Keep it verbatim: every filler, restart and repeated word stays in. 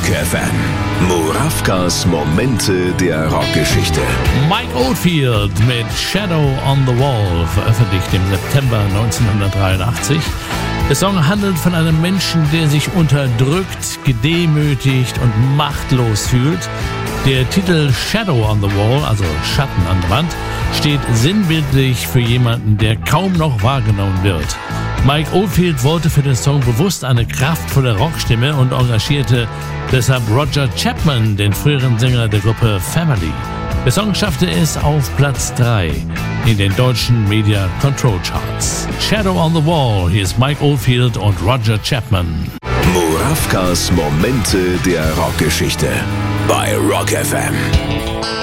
Rock F M. Murawkas Momente der Rockgeschichte. Mike Oldfield mit Shadow on the Wall, veröffentlicht im September neunzehnhundertdreiundachtzig. Der Song handelt von einem Menschen, der sich unterdrückt, gedemütigt und machtlos fühlt. Der Titel Shadow on the Wall, also Schatten an der Wand, steht sinnbildlich für jemanden, der kaum noch wahrgenommen wird. Mike Oldfield wollte für den Song bewusst eine kraftvolle Rockstimme und engagierte deshalb Roger Chapman, den früheren Sänger der Gruppe Family. Der Song schaffte es auf Platz drei in den deutschen Media Control Charts. Shadow on the Wall, hier ist Mike Oldfield und Roger Chapman. Murawkas Momente der Rockgeschichte bei Rock F M.